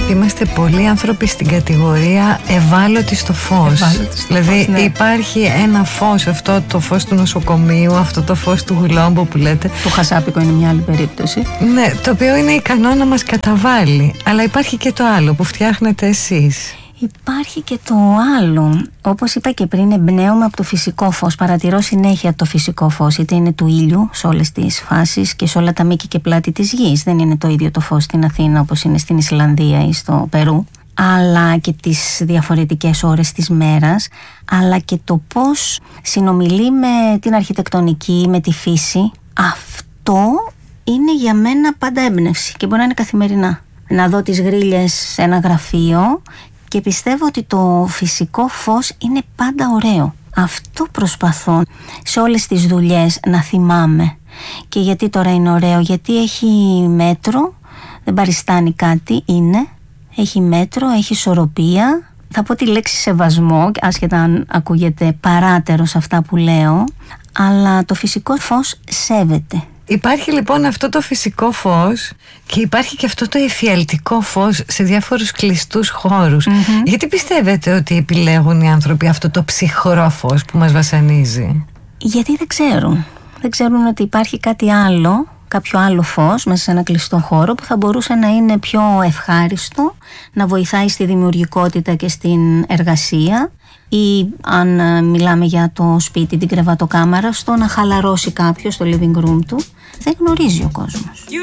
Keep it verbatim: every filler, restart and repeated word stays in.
ότι είμαστε πολλοί άνθρωποι στην κατηγορία ευάλωτοι στο φως. Ευάλωτοι στο Δηλαδή φως, ναι. υπάρχει ένα φως, αυτό το φως του νοσοκομείου, αυτό το φως του γλόμπου που λέτε. Το χασάπικο είναι μια άλλη περίπτωση. Ναι, το οποίο είναι ικανό να μας καταβάλει. Αλλά υπάρχει και το άλλο που φτιάχνετε εσείς. Υπάρχει και το άλλο. Όπως είπα και πριν, εμπνέομαι από το φυσικό φως. Παρατηρώ συνέχεια το φυσικό φως, είτε είναι του ήλιου σε όλες τις φάσεις και σε όλα τα μήκη και πλάτη της γης. Δεν είναι το ίδιο το φως στην Αθήνα όπως είναι στην Ισλανδία ή στο Περού. Αλλά και τις διαφορετικές ώρες της μέρας, αλλά και το πώς συνομιλεί με την αρχιτεκτονική, με τη φύση. Αυτό είναι για μένα πάντα έμπνευση και μπορεί να είναι καθημερινά. Να δω τις γρίλες σε ένα γραφείο και πιστεύω ότι το φυσικό φως είναι πάντα ωραίο. Αυτό προσπαθώ σε όλες τις δουλειές να θυμάμαι. Και γιατί τώρα είναι ωραίο? Γιατί έχει μέτρο, δεν παριστάνει κάτι, είναι. Έχει μέτρο, έχει ισορροπία. Θα πω τη λέξη σεβασμό, άσχετα αν ακούγεται παράτερο σε αυτά που λέω, αλλά το φυσικό φως σέβεται. Υπάρχει λοιπόν αυτό το φυσικό φως και υπάρχει και αυτό το εφιαλτικό φως σε διάφορους κλειστούς χώρους. Mm-hmm. Γιατί πιστεύετε ότι επιλέγουν οι άνθρωποι αυτό το ψυχρό φως που μας βασανίζει? Γιατί δεν ξέρουν. Δεν ξέρουν ότι υπάρχει κάτι άλλο, κάποιο άλλο φως μέσα σε ένα κλειστό χώρο που θα μπορούσε να είναι πιο ευχάριστο, να βοηθάει στη δημιουργικότητα και στην εργασία, ή αν μιλάμε για το σπίτι, την κρεβατοκάμαρα, στο να χαλαρώσει κάποιος στο living room του. Δεν γνωρίζει ο κόσμος.